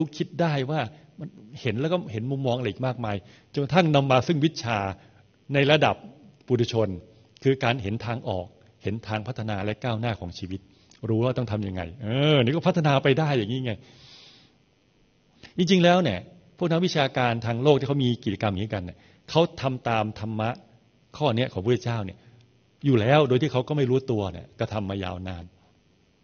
คิดได้ว่ามันเห็นแล้วก็เห็นมุมมองอะไรอีกมากมายจนกระทั่งนำมาซึ่งวิชาในระดับปุถุชนคือการเห็นทางออกเห็นทางพัฒนาและก้าวหน้าของชีวิตรู้ว่าต้องทำยังไงนี่ก็พัฒนาไปได้อย่างนี้ไงจริงๆแล้วเนี่ยพวกนักวิชาการทางโลกที่เขามีกิจกรรมอย่างนี้กันเนี่ยเขาทำตามธรรมะข้อนี้ของพระพุทธเจ้าเนี่ยอยู่แล้วโดยที่เขาก็ไม่รู้ตัวเนี่ยกระทำมายาวนาน